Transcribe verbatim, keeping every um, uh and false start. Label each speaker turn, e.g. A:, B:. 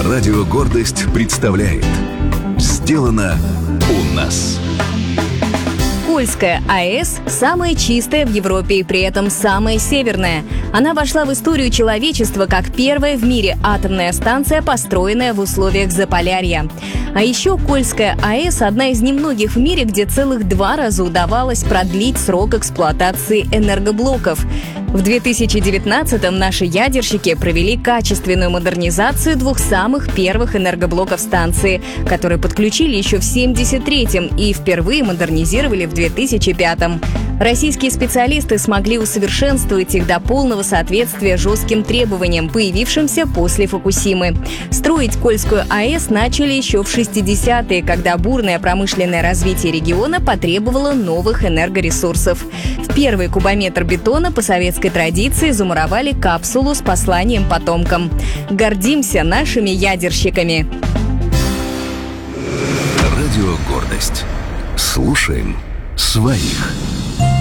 A: Радио «Гордость» представляет «Сделано у нас».
B: Кольская АЭС – самая чистая в Европе и при этом самая северная. Она вошла в историю человечества как первая в мире атомная станция, построенная в условиях Заполярья. А еще Кольская АЭС – одна из немногих в мире, где целых два раза удавалось продлить срок эксплуатации энергоблоков. В две тысячи девятнадцатом наши ядерщики провели качественную модернизацию двух самых первых энергоблоков станции, которые подключили еще в семьдесят третьем и впервые модернизировали в две тысячи пятом. Российские специалисты смогли усовершенствовать их до полного соответствия жестким требованиям, появившимся после Фукусимы. Строить Кольскую АЭС начали еще в шестидесятые, когда бурное промышленное развитие региона потребовало новых энергоресурсов. В первый кубометр бетона по советской традиции замуровали капсулу с посланием потомкам. Гордимся нашими ядерщиками.
A: Радио «Гордость». Слушаем своих.